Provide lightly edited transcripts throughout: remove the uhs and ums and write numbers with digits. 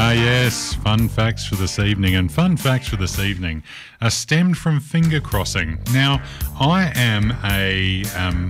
Yes, fun facts for this evening. And fun facts for this evening are stemmed from finger crossing. Now, I am a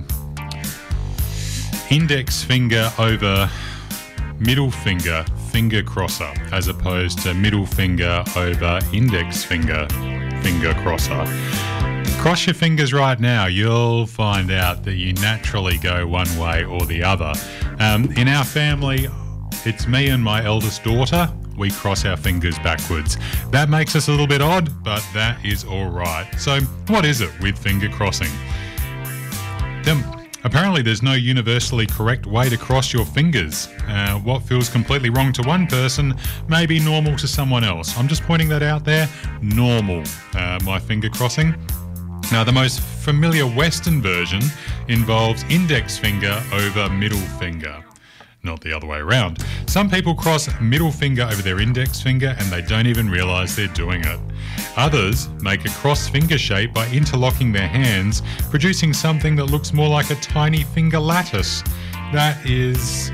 index finger over middle finger crosser, as opposed to middle finger over index finger crosser. Cross your fingers right now. You'll find out that you naturally go one way or the other. In our family, it's me and my eldest daughter. We cross our fingers backwards. That makes us a little bit odd, but that is all right. So what is it with finger crossing? Apparently there's no universally correct way to cross your fingers. What feels completely wrong to one person may be normal to someone else. I'm just pointing that out there. Normal, my finger crossing. Now, the most familiar Western version involves index finger over middle finger, not the other way around. Some people cross middle finger over their index finger and they don't even realise they're doing it. Others make a cross finger shape by interlocking their hands, producing something that looks more like a tiny finger lattice. That is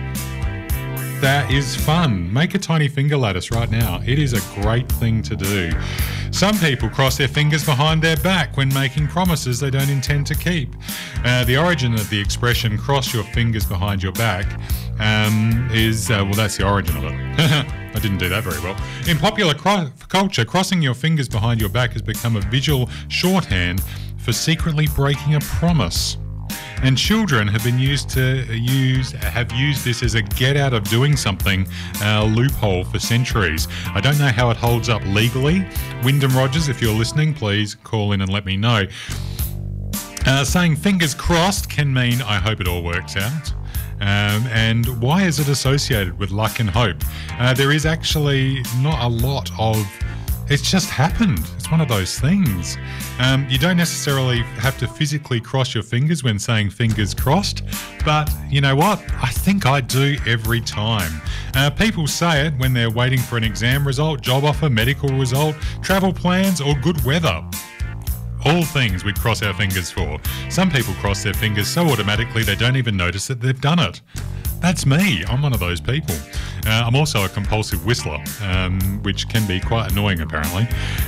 fun. Make a tiny finger lattice right now. It is a great thing to do. Some people cross their fingers behind their back when making promises they don't intend to keep. The origin of the expression cross your fingers behind your back that's the origin of it. I didn't do that very well. In popular culture, crossing your fingers behind your back has become a visual shorthand for secretly breaking a promise. And children have used this as a get out of doing something loophole for centuries. I don't know how it holds up legally. Wyndham Rogers, if you're listening, please call in and let me know. Saying fingers crossed can mean I hope it all works out. And why is it associated with luck and hope? There is actually not a lot of... It's just happened. It's one of those things. You don't necessarily have to physically cross your fingers when saying fingers crossed, but you know what? I think I do every time. People say it when they're waiting for an exam result, job offer, medical result, travel plans, or good weather. All things we'd cross our fingers for. Some people cross their fingers so automatically they don't even notice that they've done it. That's me. I'm one of those people. I'm also a compulsive whistler, which can be quite annoying, apparently.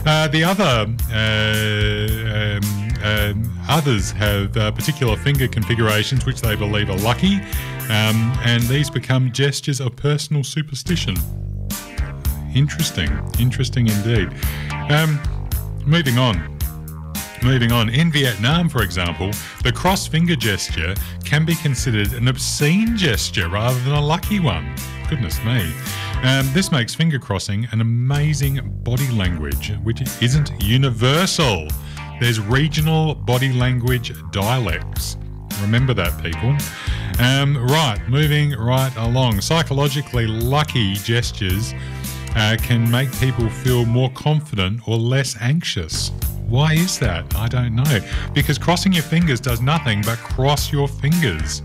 Others have particular finger configurations which they believe are lucky, and these become gestures of personal superstition. Interesting indeed. Moving on. In Vietnam, for example, the cross-finger gesture can be considered an obscene gesture rather than a lucky one. Goodness me. This makes finger crossing an amazing body language, which isn't universal. There's regional body language dialects. Remember that, people. Moving right along. Psychologically, lucky gestures can make people feel more confident or less anxious. Why is that? I don't know. Because crossing your fingers does nothing but cross your fingers.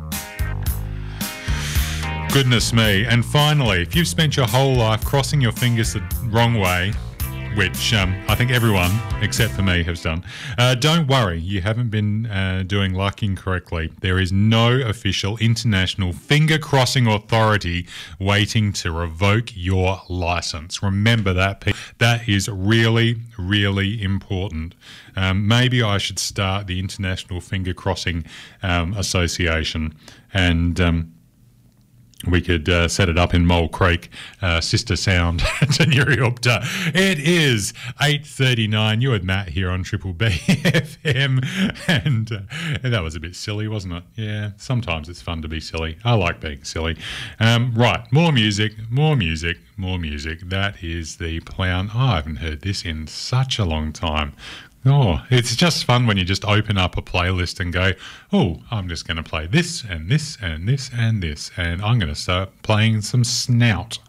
Goodness me. And finally, if you've spent your whole life crossing your fingers the wrong way, which I think everyone except for me has done, don't worry, you haven't been doing luck incorrectly. There is no official international finger crossing authority waiting to revoke your license. Remember that. That is really, really important. Maybe I should start the International Finger Crossing Association, and we could set it up in Mole Creek, sister sound to Nuriupta. It is 8:39. You had Matt here on Triple B FM, and that was a bit silly, wasn't it? Yeah, sometimes it's fun to be silly. I like being silly. More music. That is the plan. Oh, I haven't heard this in such a long time. Oh, it's just fun when you just open up a playlist and go, oh, I'm just going to play this and this and this and this, and I'm going to start playing some Snout.